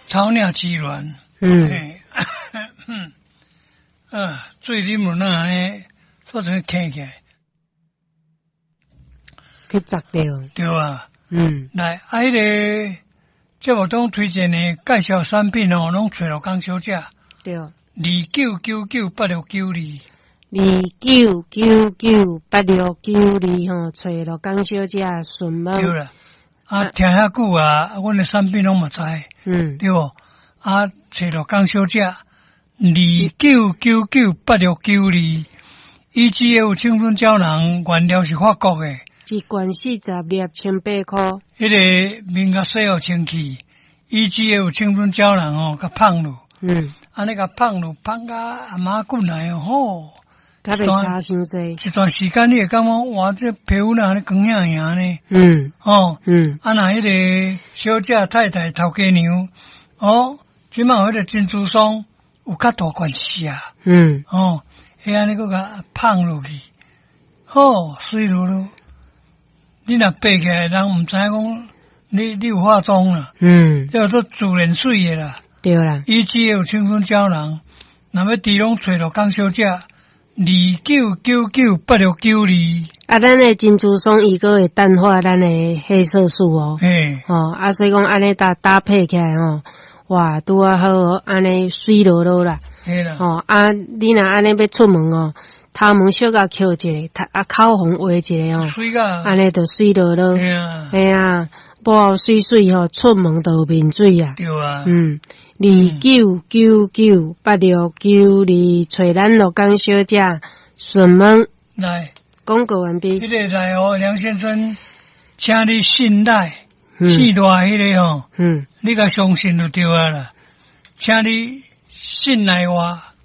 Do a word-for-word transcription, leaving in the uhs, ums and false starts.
草鸟之卵， 嗯， 嗯，啊，水啉落那安尼，做成起起来， 去摘掉， 对啊。 嗯， 来，啊，迄个节目中推荐的介绍产品哦，拢找到讲小姐， 对， 二九九九八六九二， 二九九九八六九二吼，找到江小姐询问， 对啦。啊，听遐久啊，阮的产品拢嘛知， 嗯， 对无？啊，找到江小姐，二九九九八六九二，伊只有青春胶囊，原料是法国的。 一罐四十粒，千八块。 迄个面甲洗好清气，伊只有青春胶囊哦，甲放落， 嗯， 安尼甲放落，放甲阿妈滚来哦，吼， 较袂差伤济。 一段时间你会感觉哇，这皮肤哪安尼光亮亮呢？ 嗯哦， 嗯， 啊那迄个小姐太太头家娘，哦，即满有迄个珍珠霜有较大关系啊， 嗯， 哦，迄安尼个甲放落去，好水落落。你若爬起来，人毋知讲你你有化妆啦， 嗯， 叫做自然水的啦。 对啦， 伊只有青春胶囊，若要滴拢找到江小姐，二九九九八六九二。 啊，咱的珍珠霜伊个会淡化咱的黑色素哦。 嘿， 哦，啊，所以讲安尼搭搭配起来哦，哇，拄啊好，安尼水落落啦。 嘿啦。 哦，啊，你若安尼要出门哦。头毛小甲翘一个，啊口红画一个哦， 水个， 安尼就水落落， 嘿啊， 嘿啊，无水水吼，出门就有面水啊。 对啊， 嗯，二九九九八六九二，找咱罗江小姐询问。 来， 广告完毕。 迄个来哦，梁先生，请你信赖， 嗯四大迄个吼， 嗯， 你甲相信就对啊啦，请你信赖我。